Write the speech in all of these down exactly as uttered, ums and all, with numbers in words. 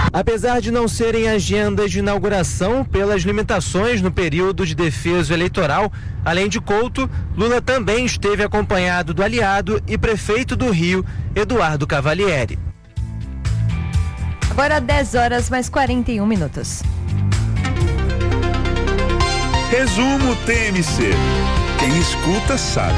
Apesar de não serem agendas de inauguração pelas limitações no período de defeso eleitoral, além de Couto, Lula também esteve acompanhado do aliado e prefeito do Rio, Eduardo Cavalieri. Agora dez horas mais quarenta e um minutos. Resumo T M C. Quem escuta sabe.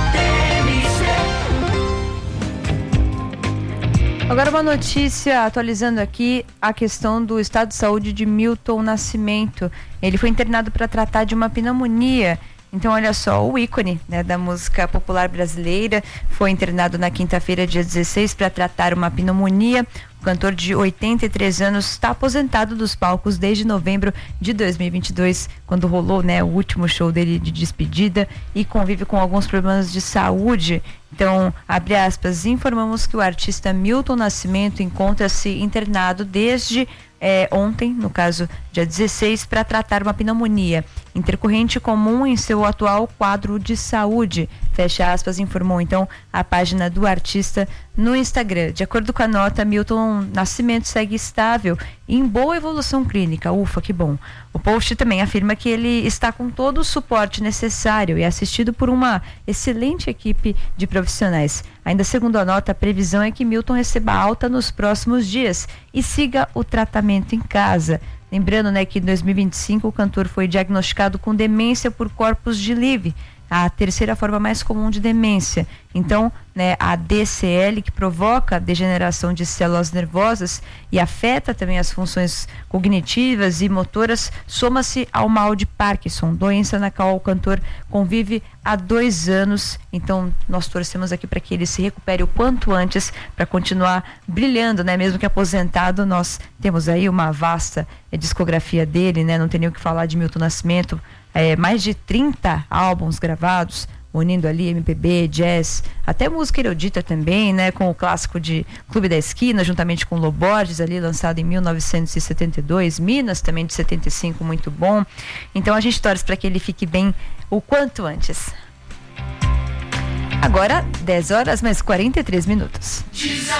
Agora uma notícia, atualizando aqui a questão do estado de saúde de Milton Nascimento. Ele foi internado para tratar de uma pneumonia. Então, olha só, o ícone, né, da música popular brasileira foi internado na quinta-feira, dia dezesseis, para tratar uma pneumonia. O cantor de oitenta e três anos está aposentado dos palcos desde novembro de dois mil e vinte e dois, quando rolou, né, o último show dele de despedida, e convive com alguns problemas de saúde. Então, abre aspas, informamos que o artista Milton Nascimento encontra-se internado desde é, ontem, no caso dia dezesseis, para tratar uma pneumonia intercorrente comum em seu atual quadro de saúde. Fecha aspas, informou então a página do artista no Instagram. De acordo com a nota, Milton Nascimento segue estável e em boa evolução clínica. Ufa, que bom. O post também afirma que ele está com todo o suporte necessário e é assistido por uma excelente equipe de profissionais. Ainda segundo a nota, a previsão é que Milton receba alta nos próximos dias e siga o tratamento em casa. Lembrando, né, que em dois mil e vinte e cinco o cantor foi diagnosticado com demência por corpus de Lewy, a terceira forma mais comum de demência. Então, né, a D C L, que provoca a degeneração de células nervosas e afeta também as funções cognitivas e motoras, soma-se ao mal de Parkinson, doença na qual o cantor convive há dois anos. Então, nós torcemos aqui para que ele se recupere o quanto antes, para continuar brilhando, né? Mesmo que aposentado, nós temos aí uma vasta é, discografia dele, né? Não tem nem o que falar de Milton Nascimento. É, mais de trinta álbuns gravados, unindo ali M P B, jazz, até música erudita também, né, com o clássico de Clube da Esquina, juntamente com Loborges, ali lançado em mil novecentos e setenta e dois, Minas também de setenta e cinco, muito bom. Então a gente torce para que ele fique bem o quanto antes. Agora dez horas mais quarenta e três minutos.